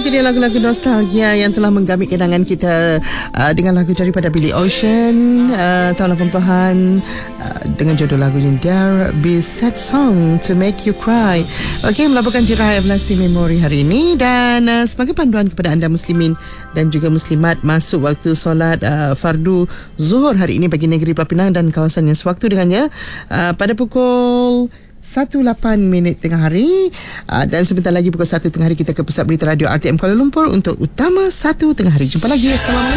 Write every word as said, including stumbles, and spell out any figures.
itu dia lagu-lagu nostalgia yang telah menggamit kenangan kita uh, dengan lagu daripada Billy Ocean uh, tahun lapan puluhan uh, dengan judul lagunya There Be Sad Song To Make You Cry. Okey, melaburkan Jirah Everlasting Memory hari ini dan uh, sebagai panduan kepada anda muslimin dan juga muslimat masuk waktu solat uh, fardu zuhur hari ini bagi negeri Pulau Pinang dan kawasan yang sewaktu dengannya uh, pada pukul satu lapan minit tengah hari uh, dan sebentar lagi pukul satu tengah hari kita ke Pusat Berita Radio R T M Kuala Lumpur untuk Utama satu tengah hari. Jumpa lagi. Assalamualaikum.